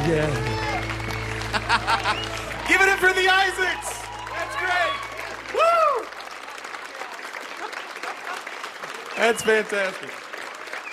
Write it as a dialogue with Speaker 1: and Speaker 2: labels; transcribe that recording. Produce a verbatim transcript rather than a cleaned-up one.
Speaker 1: Yeah.
Speaker 2: Give it up for the Isaacs. That's great. Woo! That's fantastic.